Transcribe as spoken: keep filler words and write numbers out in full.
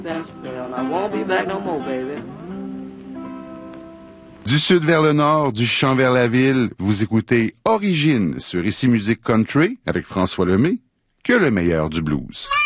I won't be back no more, baby. Du sud vers le nord, du champ vers la ville, vous écoutez Origine sur Ici Musique Country avec François Lemay, que le meilleur du blues.